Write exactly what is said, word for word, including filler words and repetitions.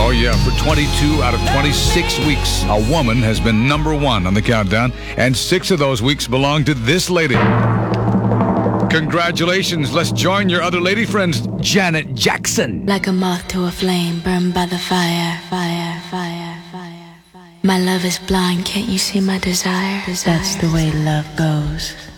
Oh, yeah, for twenty-two out of twenty-six weeks, a woman has been number one on the countdown, and six of those weeks belong to this lady. Congratulations. Let's join your other lady friends, Janet Jackson. Like a moth to a flame, burned by the fire, fire, fire, fire, fire. My love is blind, can't you see my desire? That's the way love goes.